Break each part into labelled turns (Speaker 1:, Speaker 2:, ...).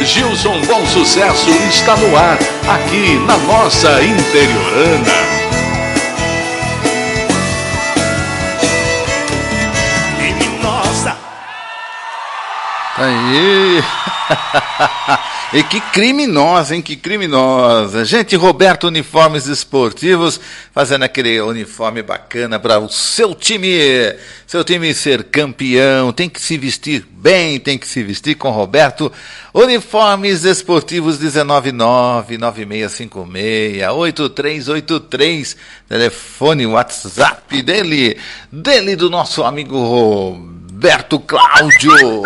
Speaker 1: Gilson Bom Sucesso está no ar, aqui na nossa Interiorana.
Speaker 2: Criminosa.
Speaker 3: Aí. E que criminosa, hein? Que criminosa. Gente, Roberto Uniformes Esportivos, fazendo aquele uniforme bacana para o seu time ser campeão. Tem que se vestir bem, tem que se vestir com Roberto Uniformes Esportivos. 19996568383, telefone, WhatsApp dele, do nosso amigo Roberto Cláudio.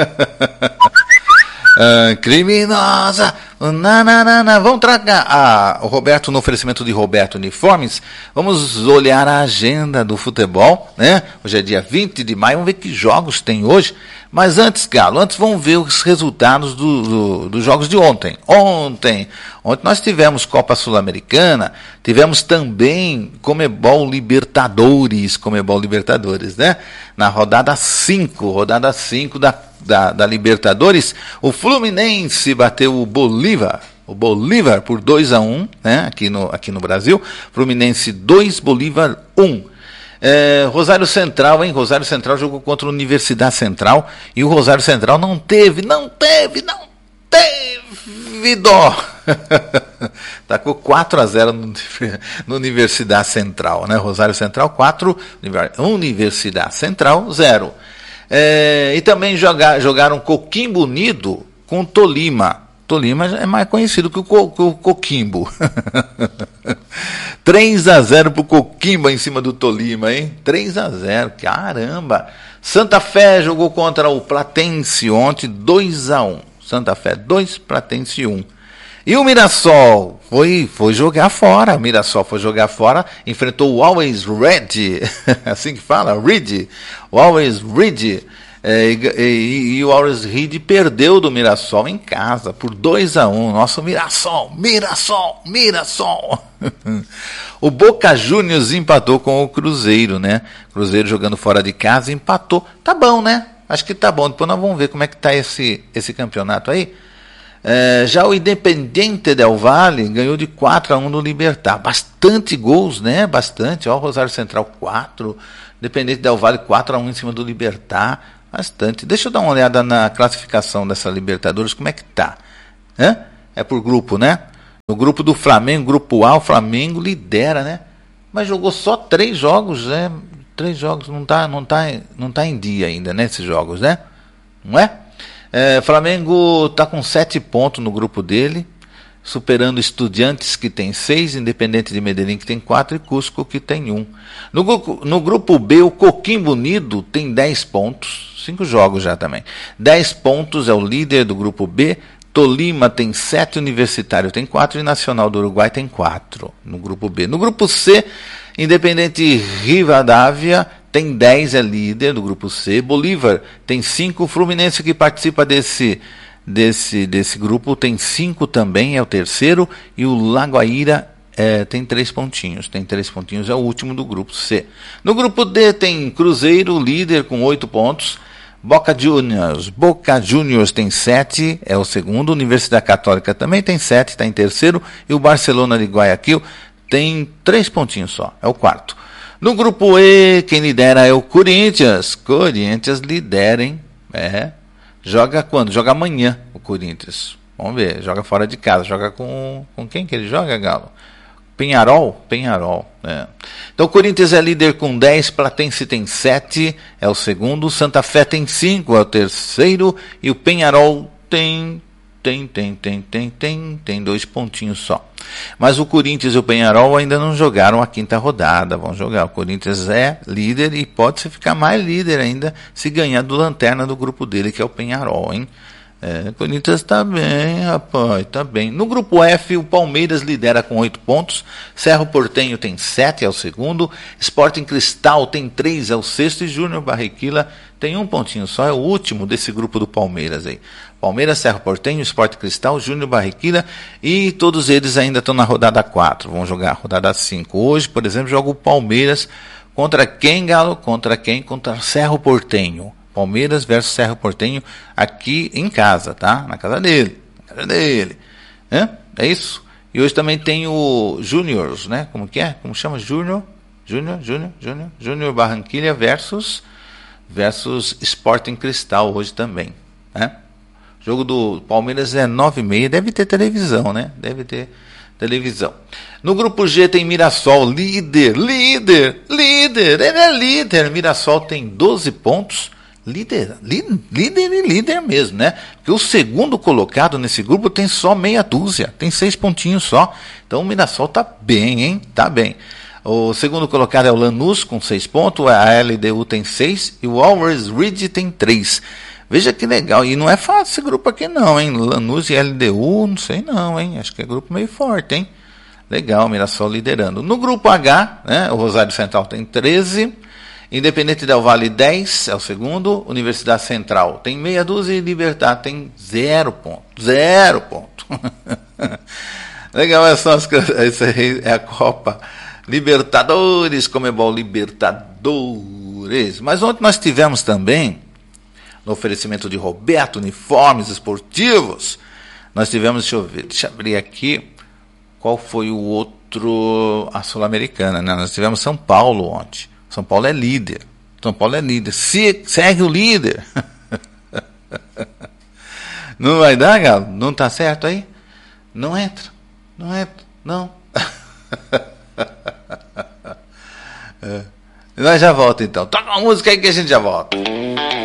Speaker 3: Criminosa, vamos tragar o Roberto, no oferecimento de Roberto Uniformes. Vamos olhar a agenda do futebol, né? Hoje é dia 20 de maio, vamos ver que jogos tem hoje. Mas antes, Galo, vamos ver os resultados dos jogos de ontem. Ontem nós tivemos Copa Sul-Americana, tivemos também Comebol Libertadores, né? Na rodada 5 da Libertadores, o Fluminense bateu o Bolívar por 2-1, né? Aqui no Brasil. Fluminense 2, Bolívar 1. Rosário Central, hein? Rosário Central jogou contra a Universidade Central e o Rosário Central não teve dó. Tá com 4-0 no Universidade Central, né? Rosário Central 4, Universidade Central 0. E também jogaram Coquimbo Unido com Tolima. Tolima é mais conhecido que o Coquimbo. 3-0 pro Coquimbo em cima do Tolima, hein? 3-0, caramba. Santa Fé jogou contra o Platense ontem, 2-1. Santa Fé 2, Platense 1. E o Mirassol foi jogar fora. O Mirassol foi jogar fora, enfrentou o Always Red, assim que fala, Red. O Always Red. E o Always Red perdeu do Mirassol em casa por 2-1. Nosso Mirassol. O Boca Juniors empatou com o Cruzeiro, né? Cruzeiro jogando fora de casa, empatou. Tá bom, né? Acho que tá bom. Depois nós vamos ver como é que tá esse campeonato aí. Já o Independiente Del Valle ganhou de 4-1 no Libertad. Bastante gols, né? Bastante. Ó, o Rosário Central 4, Independiente Del Valle 4-1 em cima do Libertad. Bastante. Deixa eu dar uma olhada na classificação dessa Libertadores, como é que tá? É por grupo, né? No grupo do Flamengo, grupo A, o Flamengo lidera, né? Mas jogou só 3 jogos, né? 3 jogos, não tá em dia ainda, né? Esses jogos, né? Não é? Flamengo tá com 7 pontos no grupo dele, superando Estudiantes, que tem 6, Independente de Medellín, que tem 4, e Cusco, que tem 1. No grupo B, o Coquimbo Unido tem 10 pontos, 5 jogos já também. 10 pontos, é o líder do grupo B. Tolima tem 7, Universitário tem 4 e Nacional do Uruguai tem 4 no grupo B. No grupo C, Independente Rivadavia tem 10, é líder do grupo C. Bolívar tem 5, Fluminense, que participa desse grupo, tem 5 também, é o terceiro, e o Lagoaíra tem 3 pontinhos. Tem 3 pontinhos, é o último do grupo C. No grupo D tem Cruzeiro, líder com 8 pontos. Boca Juniors tem 7, é o segundo. Universidade Católica também tem 7, está em terceiro. E o Barcelona de Guayaquil tem 3 pontinhos só, é o quarto. No grupo E, quem lidera é o Corinthians. Corinthians lidera, hein? Joga quando? Joga amanhã o Corinthians. Vamos ver, joga fora de casa. Joga com quem que ele joga, Galo? Penharol. Então o Corinthians é líder com 10, Platense tem 7, é o segundo. Santa Fé tem 5, é o terceiro. E o Penharol tem 2 pontinhos só. Mas o Corinthians e o Penharol ainda não jogaram a 5ª rodada. Vão jogar. O Corinthians é líder e pode ficar mais líder ainda se ganhar do lanterna do grupo dele, que é o Penharol, hein? O Corinthians tá bem, rapaz, tá bem. No grupo F, o Palmeiras lidera com 8 pontos. Cerro Porteño tem 7, é o segundo. Sporting Cristal tem 3, é o sexto. E Júnior Barranquilla tem 1 pontinho só, é o último desse grupo do Palmeiras aí. Palmeiras, Cerro Porteño, Sporting Cristal, Júnior Barranquilla, e todos eles ainda estão na rodada 4. Vão jogar a rodada 5. Hoje, por exemplo, joga o Palmeiras contra quem, Galo? Contra Cerro Porteño. Palmeiras versus Cerro Porteño aqui em casa, tá? Na casa dele. Era dele. É isso. E hoje também tem o Juniors, né? Como que é? Como chama? Junior Barranquilla versus Sporting Cristal hoje também, né? O jogo do Palmeiras é 9h30, deve ter televisão, né? Deve ter televisão. No grupo G tem Mirassol, líder, ele é líder. Mirassol tem 12 pontos, líder mesmo, né? Porque o segundo colocado nesse grupo tem só meia dúzia, tem 6 pontinhos só. Então o Mirassol tá bem, hein? Tá bem. O segundo colocado é o Lanús com 6 pontos, a LDU tem 6 e o Always Ready tem 3. Veja que legal, e não é fácil esse grupo aqui não, hein? Lanús e LDU, não sei não, hein? Acho que é grupo meio forte, hein? Legal, Mirassol liderando. No grupo H, né, o Rosário Central tem 13, Independente Del Valle 10, é o segundo, Universidade Central tem meia dúzia e Libertad tem 0 ponto. 0 ponto. Legal, essa é a Copa Libertadores, Comebol Libertadores. Mas ontem nós tivemos também, no oferecimento de Roberto Uniformes Esportivos, nós tivemos, deixa eu abrir aqui, qual foi o outro, a Sul-Americana, né? Nós tivemos São Paulo ontem. São Paulo é líder. Segue o líder. Não vai dar, Galo? Não tá certo aí? Não entra. Não. Nós já volta então. Toca uma música aí que a gente já volta.